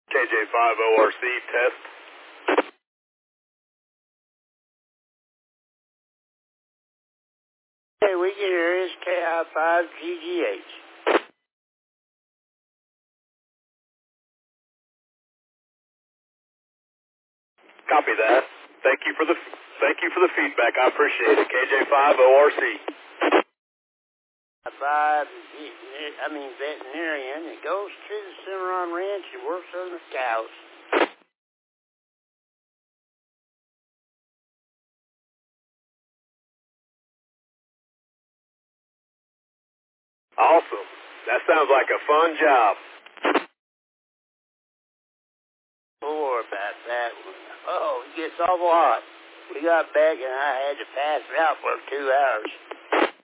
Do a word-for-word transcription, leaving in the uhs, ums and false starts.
K J five O R C test. Hey, we can hear is K I five G G H. Copy that. Thank you for the thank you for the feedback. I appreciate it. K J five O R C. Five, I mean veterinarian. It goes to the Cimarron Ranch. He works on the cows. Awesome. That sounds like a fun job. More about that one. Oh, it gets awful hot. We got back and I had to pass it out for two hours.